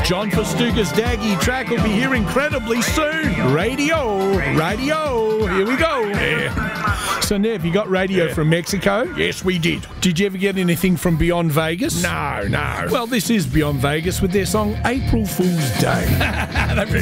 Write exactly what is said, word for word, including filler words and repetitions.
John Festuca's Daggy track will be here incredibly soon. Radio, radio, here we go. Yeah. So, Nev, you got radio yeah. from Mexico? Yes, we did. Did you ever get anything from Beyond Vegas? No, no. Well, this is Beyond Vegas with their song April Fool's Day. They've been